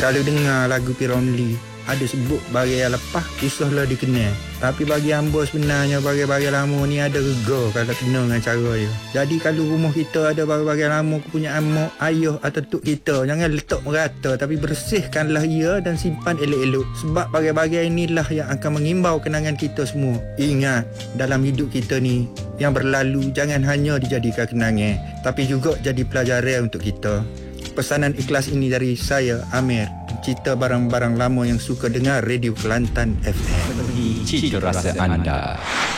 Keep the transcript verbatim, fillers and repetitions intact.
Kalau dengar lagu P. Ramlee, ada sebut bagi yang lepas, susahlah dikenal. Tapi bagi hamba sebenarnya bagi-bagi lama ni ada rega kalau kena dengan cara dia. Jadi kalau rumah kita ada bagi-bagi lama kepunyaan mak, ayah atau tok kita, jangan letak merata tapi bersihkanlah ia dan simpan elok-elok. Sebab bagi-bagi inilah yang akan mengimbau kenangan kita semua. Ingat, dalam hidup kita ni, yang berlalu jangan hanya dijadikan kenangan, tapi juga jadi pelajaran untuk kita. Pesanan ikhlas ini dari saya, Amir, pencipta barang-barang lama yang suka dengar Radio Kelantan F M. Cita rasa anda.